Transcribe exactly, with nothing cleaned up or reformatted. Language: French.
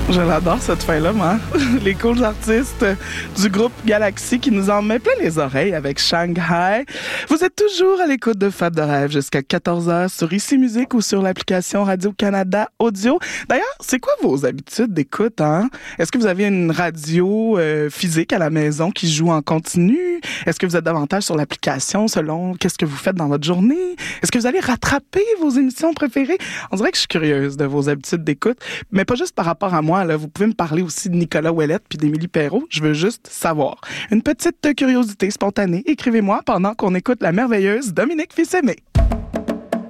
Je l'adore cette fin-là, moi. Les cool artistes du groupe Galaxy qui nous en met plein les oreilles avec Shanghai. Vous êtes toujours à l'écoute de Fab de rêve jusqu'à quatorze heures sur Ici Musique ou sur l'application Radio-Canada Audio. D'ailleurs, c'est quoi vos habitudes d'écoute, hein? Est-ce que vous avez une radio euh, physique à la maison qui joue en continu? Est-ce que vous êtes davantage sur l'application selon qu'est-ce que vous faites dans votre journée? Est-ce que vous allez rattraper vos émissions préférées? On dirait que je suis curieuse de vos habitudes d'écoute, mais pas juste par rapport à moi. Là. Vous pouvez me parler aussi de Nicolas Ouellette puis d'Émilie Perrault. Je veux juste savoir. Une petite curiosité spontanée. Écrivez-moi pendant qu'on écoute la merveilleuse Dominique Fils-Aimé.